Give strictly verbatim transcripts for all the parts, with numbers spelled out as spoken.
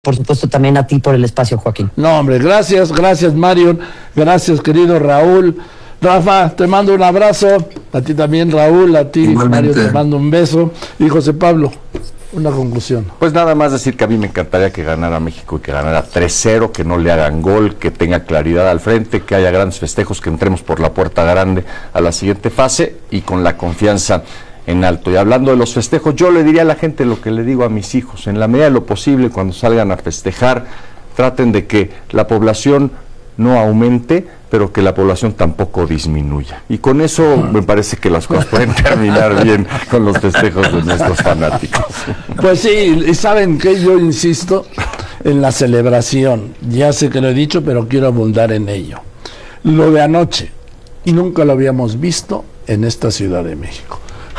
por supuesto también a ti por el espacio, Joaquín. No, hombre, gracias, gracias Marion, gracias querido Raúl. Rafa, te mando un abrazo, a ti también Raúl, a ti Mario, te mando un beso. Y José Pablo, una conclusión. Pues nada más decir que a mí me encantaría que ganara México y que ganara tres cero, que no le hagan gol, que tenga claridad al frente, que haya grandes festejos, que entremos por la puerta grande a la siguiente fase y con la confianza en alto. Y hablando de los festejos, yo le diría a la gente lo que le digo a mis hijos: en la medida de lo posible, cuando salgan a festejar, traten de que la población no aumente, pero que la población tampoco disminuya. Y con eso me parece que las cosas pueden terminar bien con los festejos de nuestros fanáticos. Pues sí, y saben que yo insisto en la celebración. Ya sé que lo he dicho, pero quiero abundar en ello. Lo de anoche, nunca lo habíamos visto en esta Ciudad de México.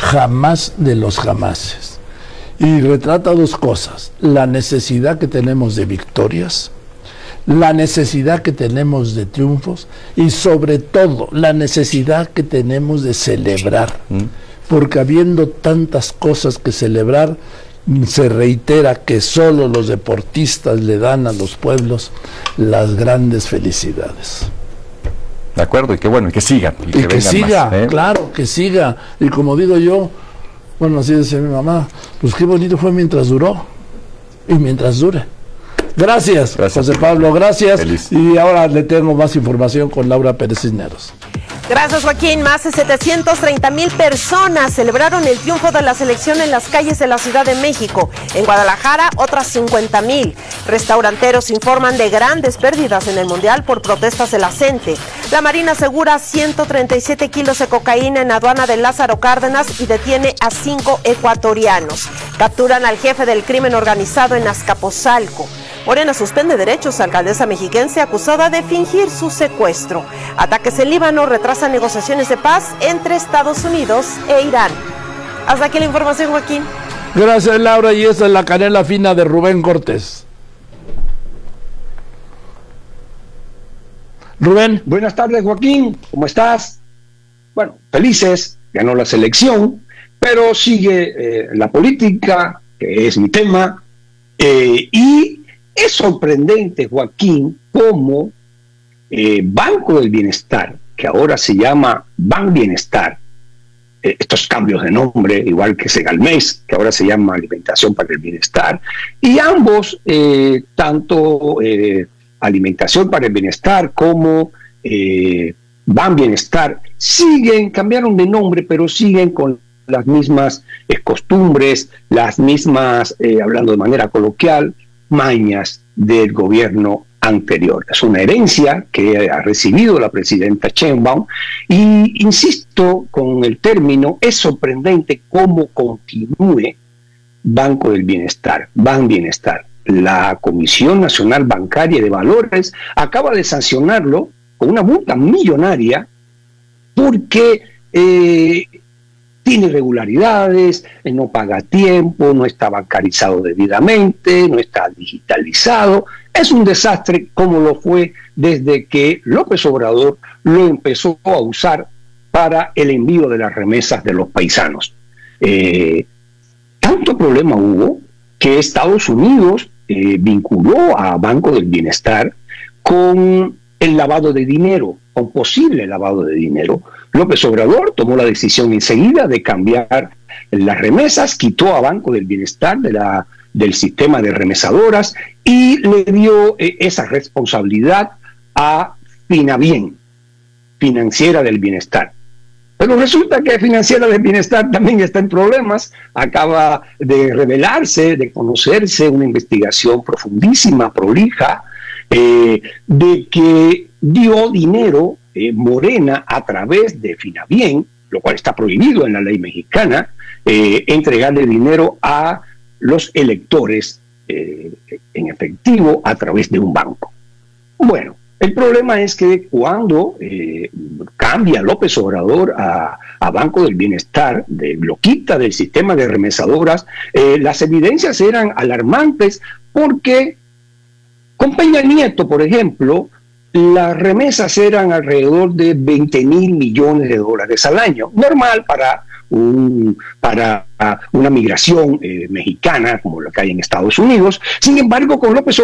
Jamás de los jamases. Y retrata dos cosas: la necesidad que tenemos de victorias, la necesidad que tenemos de triunfos y sobre todo la necesidad que tenemos de celebrar, ¿Mm? porque habiendo tantas cosas que celebrar, se reitera que solo los deportistas le dan a los pueblos las grandes felicidades. De acuerdo, y que bueno, y que sigan. Y que, y que siga, más, ¿eh? Claro, que siga. Y como digo yo, bueno, así decía mi mamá, pues qué bonito fue mientras duró y mientras dure. Gracias, gracias José Pablo, gracias. Feliz. Y ahora le tengo más información con Laura Pérez Cisneros. Gracias, Joaquín. Más de setecientas treinta mil personas celebraron el triunfo de la selección en las calles de la Ciudad de México. En Guadalajara, otras cincuenta mil. Restauranteros informan de grandes pérdidas en el Mundial por protestas de la gente. La Marina asegura ciento treinta y siete kilos de cocaína en aduana de Lázaro Cárdenas y detiene a cinco ecuatorianos. Capturan al jefe del crimen organizado en Azcapotzalco. Morena suspende derechos a alcaldesa mexiquense acusada de fingir su secuestro. Ataques en Líbano retrasan negociaciones de paz entre Estados Unidos e Irán. Hasta aquí la información, Joaquín. Gracias, Laura, y esa es la canela fina de Rubén Cortés. Rubén. Buenas tardes, Joaquín, ¿cómo estás? Bueno, felices, ganó la selección, pero sigue eh, la política, que es mi tema, eh, y es sorprendente, Joaquín, cómo eh, Banco del Bienestar, que ahora se llama Ban Bienestar, eh, estos cambios de nombre, igual que Segalmex, que ahora se llama Alimentación para el Bienestar, y ambos, eh, tanto eh, Alimentación para el Bienestar como eh, Ban Bienestar, siguen, cambiaron de nombre, pero siguen con las mismas eh, costumbres, las mismas, eh, hablando de manera coloquial, mañas del gobierno anterior. Es una herencia que ha recibido la presidenta Sheinbaum y, insisto con el término, es sorprendente cómo continúe Banco del Bienestar, Ban Bienestar. La Comisión Nacional Bancaria de Valores acaba de sancionarlo con una multa millonaria porque eh, tiene irregularidades, no paga a tiempo, no está bancarizado debidamente, no está digitalizado. Es un desastre como lo fue desde que López Obrador lo empezó a usar para el envío de las remesas de los paisanos. Eh, tanto problema hubo que Estados Unidos eh, vinculó a Banco del Bienestar con el lavado de dinero, con posible lavado de dinero. López Obrador tomó la decisión enseguida de cambiar las remesas, quitó a Banco del Bienestar de la, del sistema de remesadoras y le dio eh, esa responsabilidad a Finabien, Financiera del Bienestar. Pero resulta que Financiera del Bienestar también está en problemas. Acaba de revelarse, de conocerse una investigación profundísima, prolija, eh, de que dio dinero Eh, Morena a través de Finabien, lo cual está prohibido en la ley mexicana, eh, entregarle dinero a los electores eh, en efectivo a través de un banco. Bueno, el problema es que cuando eh, cambia López Obrador a, a Banco del Bienestar, de, lo quita del sistema de remesadoras, eh, las evidencias eran alarmantes porque con Peña Nieto, por ejemplo, las remesas eran alrededor de veinte mil millones de dólares al año, normal para un, para una migración eh, mexicana como la que hay en Estados Unidos. Sin embargo, con López